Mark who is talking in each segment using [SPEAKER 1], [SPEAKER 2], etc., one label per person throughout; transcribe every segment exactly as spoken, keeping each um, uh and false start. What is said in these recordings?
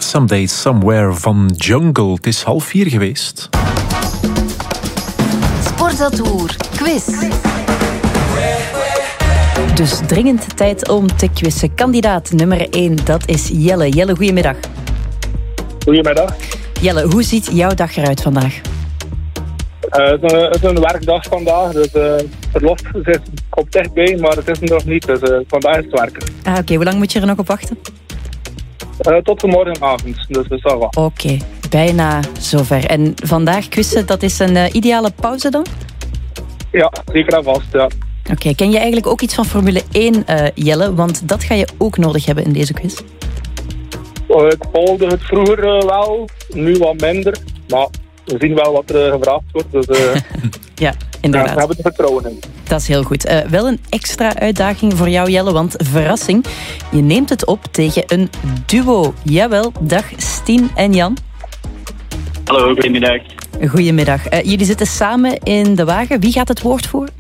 [SPEAKER 1] Someday Somewhere van Jungle. Het is half vier geweest.
[SPEAKER 2] Sportatour quiz.
[SPEAKER 3] Dus dringend tijd om te quizzen. Kandidaat nummer één, dat is Jelle. Jelle, goedemiddag.
[SPEAKER 4] Goedemiddag.
[SPEAKER 3] Jelle, hoe ziet jouw dag eruit vandaag?
[SPEAKER 4] Uh, het, is een, het is een werkdag vandaag, dus uh, het los zit op dichtbij, maar het is er nog niet, dus uh, vandaag is het werken.
[SPEAKER 3] Ah, Oké, okay. Hoe lang moet je er nog op wachten?
[SPEAKER 4] Uh, tot de morgenavond, dus dat is al wat.
[SPEAKER 3] Oké, okay. Bijna zover. En vandaag quizzen, dat is een uh, ideale pauze dan?
[SPEAKER 4] Ja, zeker en vast, ja.
[SPEAKER 3] Oké, okay. Ken je eigenlijk ook iets van Formule één, uh, Jelle? Want dat ga je ook nodig hebben in deze quiz.
[SPEAKER 4] Uh, ik volgde het vroeger uh, wel, nu wat minder, maar we zien wel wat er uh, gevraagd wordt, dus uh,
[SPEAKER 3] ja, inderdaad.
[SPEAKER 4] Ja, we hebben er vertrouwen in.
[SPEAKER 3] Dat is heel goed. Uh, wel een extra uitdaging voor jou, Jelle, want verrassing, je neemt het op tegen een duo. Jawel, dag Stien en Jan.
[SPEAKER 5] Hallo, goedemiddag.
[SPEAKER 3] Goedemiddag. Uh, jullie zitten samen in de wagen. Wie gaat het woord voeren?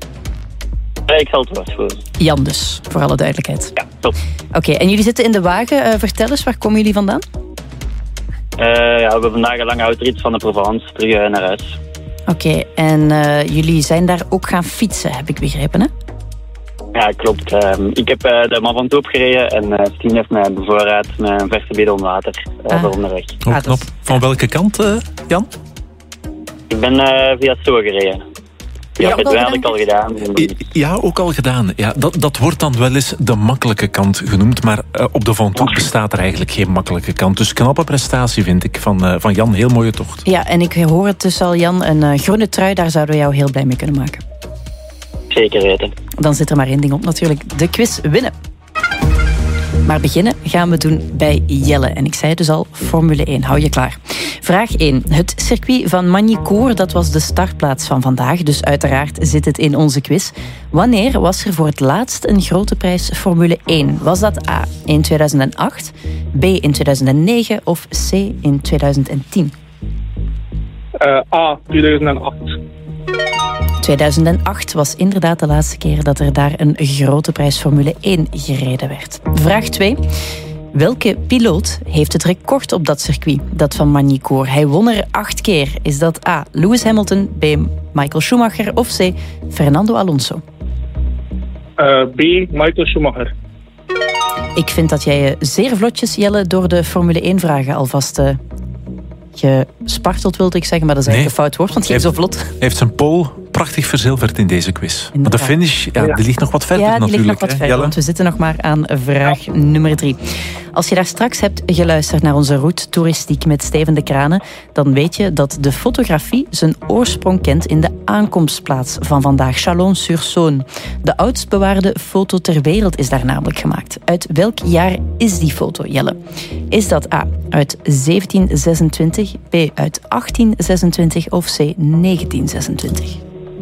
[SPEAKER 5] Uh, ik zal het woord voeren.
[SPEAKER 3] Jan dus, voor alle duidelijkheid.
[SPEAKER 5] Ja, top.
[SPEAKER 3] Oké, okay, en jullie zitten in de wagen. Uh, vertel eens, waar komen jullie vandaan?
[SPEAKER 5] Uh, ja, we hebben vandaag een lange autorit van de Provence terug uh, naar huis.
[SPEAKER 3] Oké, okay, en uh, jullie zijn daar ook gaan fietsen, heb ik begrepen, hè?
[SPEAKER 5] Ja, klopt. Uh, ik heb uh, de man van toe opgereden en uh, Stien heeft mij bevoorraad met een verse bidon water uh,
[SPEAKER 3] ah.
[SPEAKER 5] voor onderweg.
[SPEAKER 1] Oh, ah, knap. Van welke kant, uh, Jan?
[SPEAKER 5] Ik ben uh, via Stoa gereden. Ja, dat heb ik al gedaan.
[SPEAKER 1] Ja, ook al gedaan. Ja, dat, dat wordt dan wel eens de makkelijke kant genoemd, maar uh, op de Van Toe bestaat er eigenlijk geen makkelijke kant. Dus knappe prestatie vind ik van, uh, van Jan. Heel mooie tocht.
[SPEAKER 3] Ja, en ik hoor het dus al, Jan, een uh, groene trui, daar zouden we jou heel blij mee kunnen maken.
[SPEAKER 5] Zeker weten.
[SPEAKER 3] Dan zit er maar één ding op natuurlijk, de quiz winnen. Maar beginnen gaan we doen bij Jelle. En ik zei dus al, Formule één, hou je klaar. Vraag één. Het circuit van Magny-Cours, dat was de startplaats van vandaag. Dus uiteraard zit het in onze quiz. Wanneer was er voor het laatst een grote prijs Formule één? Was dat A in tweeduizend acht, B in tweeduizend negen of C in tweeduizend tien?
[SPEAKER 4] Uh, A, tweeduizend acht.
[SPEAKER 3] tweeduizend acht was inderdaad de laatste keer dat er daar een grote prijs Formule één gereden werd. Vraag twee. Welke piloot heeft het record op dat circuit, dat van Magny-Cours? Hij won er acht keer. Is dat A, Lewis Hamilton, B, Michael Schumacher of C, Fernando Alonso?
[SPEAKER 4] Uh, B, Michael Schumacher.
[SPEAKER 3] Ik vind dat jij je zeer vlotjes, Jelle, door de Formule één-vragen alvast uh, gesparteld, wilde ik zeggen, maar dat is eigenlijk nee. een fout woord, want je bent zo vlot.
[SPEAKER 1] Hij heeft zijn pole prachtig verzilverd in deze quiz. Maar de finish, ja,
[SPEAKER 4] ja.
[SPEAKER 1] die ligt nog wat verder
[SPEAKER 3] ja, die
[SPEAKER 1] natuurlijk.
[SPEAKER 3] ligt nog wat
[SPEAKER 1] hè,
[SPEAKER 3] verder, want we zitten nog maar aan vraag ja. nummer drie. Als je daar straks hebt geluisterd naar onze route toeristiek met Steven de Kranen, dan weet je dat de fotografie zijn oorsprong kent in de aankomstplaats van vandaag, Chalon-sur-Saône. De oudst bewaarde foto ter wereld is daar namelijk gemaakt. Uit welk jaar is die foto, Jelle? Is dat A, uit zeventien zesentwintig, B, uit achttien zesentwintig of C, negentien zesentwintig?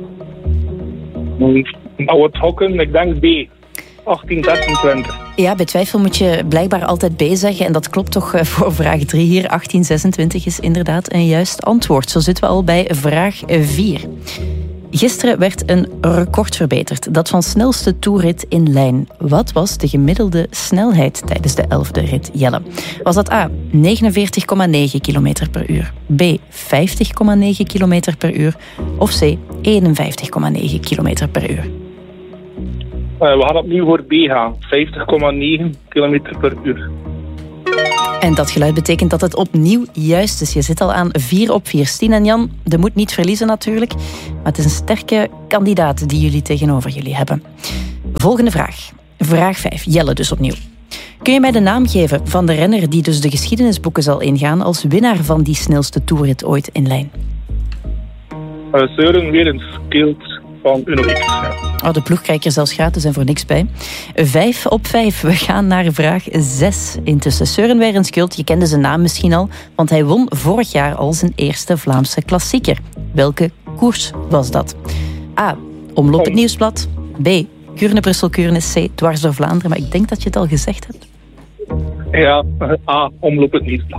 [SPEAKER 4] Nou, het hokken, ik denk B, achttien zesentwintig.
[SPEAKER 3] Ja, bij twijfel moet je blijkbaar altijd B zeggen. En dat klopt toch voor vraag drie hier. achttien zesentwintig is inderdaad een juist antwoord. Zo zitten we al bij vraag vier. Gisteren werd een record verbeterd. Dat van snelste toerrit in lijn. Wat was de gemiddelde snelheid tijdens de elfde rit, Jelle? Was dat A, negenenveertig komma negen kilometer per uur? B, vijftig komma negen kilometer per uur? Of C, eenenvijftig komma negen kilometer per uur?
[SPEAKER 4] Uh, we gaan opnieuw voor B gaan. vijftig komma negen kilometer per uur.
[SPEAKER 3] En dat geluid betekent dat het opnieuw juist is. Je zit al aan vier op vier. Stien en Jan, de moet niet verliezen natuurlijk. Maar het is een sterke kandidaat die jullie tegenover jullie hebben. Volgende vraag. Vraag vijf. Jelle dus opnieuw. Kun je mij de naam geven van de renner die dus de geschiedenisboeken zal ingaan als winnaar van die snelste toerrit ooit in lijn?
[SPEAKER 4] Uh, Søren Werenskild van UnoX.
[SPEAKER 3] Oh, de ploeg krijgt er zelfs gratis en voor niks bij. Vijf op vijf. We gaan naar vraag zes. Intussen, Søren Werenskild, je kende zijn naam misschien al, want hij won vorig jaar al zijn eerste Vlaamse klassieker. Welke koers was dat? A, Omloop het Nieuwsblad. B, Kuurne-Brussel-Kuurne. C, Dwars door Vlaanderen. Maar ik denk dat je het al gezegd hebt.
[SPEAKER 4] Ja, A, Omloop het Nieuwsblad.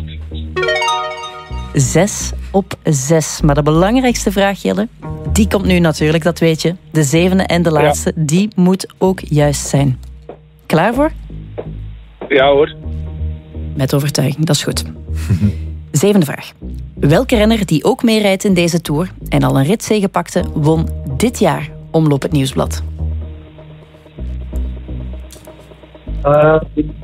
[SPEAKER 3] Zes op zes. Maar de belangrijkste vraag, Jelle, die komt nu natuurlijk, dat weet je. De zevende en de laatste, ja. Die moet ook juist zijn. Klaar voor?
[SPEAKER 4] Ja hoor.
[SPEAKER 3] Met overtuiging, dat is goed. Zevende vraag. Welke renner die ook meerijdt in deze Tour en al een ritzege pakte, won dit jaar Omloop het Nieuwsblad?
[SPEAKER 4] Uh,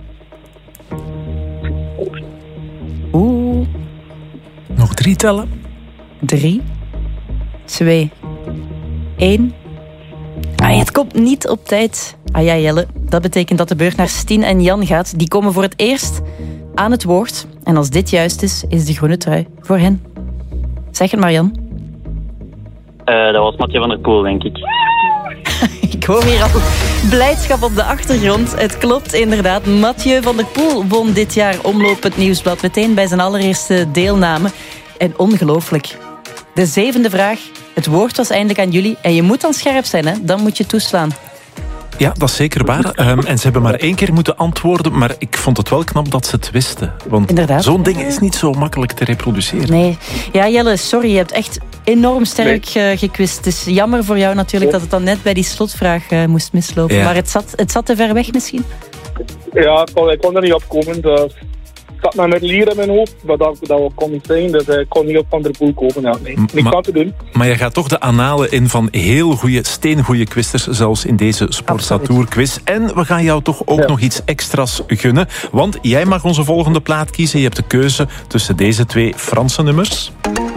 [SPEAKER 3] Oeh.
[SPEAKER 1] Nog drie tellen.
[SPEAKER 3] Drie, twee, één. Ah, het komt niet op tijd. Ah ja, Jelle. Dat betekent dat de beurt naar Stien en Jan gaat. Die komen voor het eerst aan het woord. En als dit juist is, is de groene trui voor hen. Zeg het maar, Jan.
[SPEAKER 5] Uh, dat was Mathieu van der Poel, denk ik.
[SPEAKER 3] Ik hoor hier al blijdschap op de achtergrond. Het klopt inderdaad. Mathieu van der Poel won dit jaar Omloop het Nieuwsblad. Meteen bij zijn allereerste deelname. En ongelooflijk. De zevende vraag. Het woord was eindelijk aan jullie. En je moet dan scherp zijn, hè? Dan moet je toeslaan.
[SPEAKER 1] Ja, dat is zeker waar. Um, en ze hebben maar één keer moeten antwoorden, maar ik vond het wel knap dat ze het wisten. Want
[SPEAKER 3] Inderdaad.
[SPEAKER 1] Zo'n ding is niet zo makkelijk te reproduceren.
[SPEAKER 3] Nee. Ja, Jelle, sorry. Je hebt echt enorm sterk nee. uh, gekwist. Het is jammer voor jou natuurlijk dat het dan net bij die slotvraag uh, moest mislopen. Ja. Maar het zat, het zat te ver weg misschien?
[SPEAKER 4] Ja, ik kon, ik kon er niet op komen. Dus ik zat maar met Lier in mijn hoofd, maar dat, dat kon niet zijn. Dus ik kon niet op Van der Poel komen. Ja, nee, niks aan te doen.
[SPEAKER 1] Maar je gaat toch de annalen in van heel goede, steengoede quizers, zelfs in deze Sportza Tour quiz. En we gaan jou toch ook ja. nog iets extra's gunnen. Want jij mag onze volgende plaat kiezen. Je hebt de keuze tussen deze twee Franse nummers.